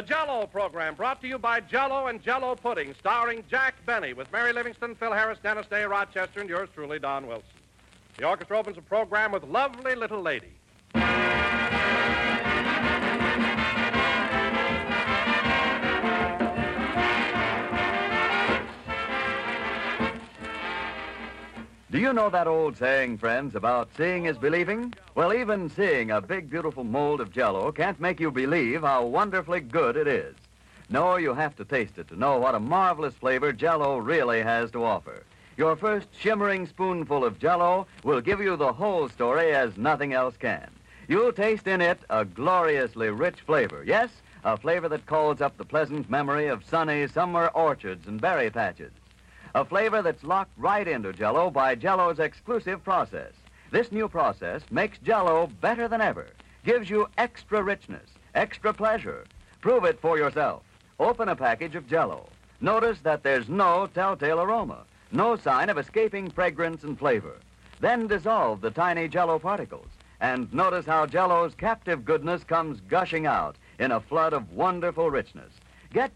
Jell-O program, brought to you by Jell-O and Jell-O Pudding, starring Jack Benny, with Mary Livingston, Phil Harris, Dennis Day, Rochester, and yours truly, Don Wilson. The orchestra opens the program with Lovely Little Lady. Do you know that old saying, friends, about seeing is believing? Well, even seeing a big, beautiful mold of Jell-O can't make you believe how wonderfully good it is. No, you have to taste it to know what a marvelous flavor Jell-O really has to offer. Your first shimmering spoonful of Jell-O will give you the whole story as nothing else can. You'll taste in it a gloriously rich flavor. Yes, a flavor that calls up the pleasant memory of sunny summer orchards and berry patches. A flavor that's locked right into Jell-O by Jell-O's exclusive process. This new process makes Jell-O better than ever, gives you extra richness, extra pleasure. Prove it for yourself. Open a package of Jell-O. Notice that there's no telltale aroma, no sign of escaping fragrance and flavor. Then dissolve the tiny Jell-O particles, and notice how Jell-O's captive goodness comes gushing out in a flood of wonderful richness.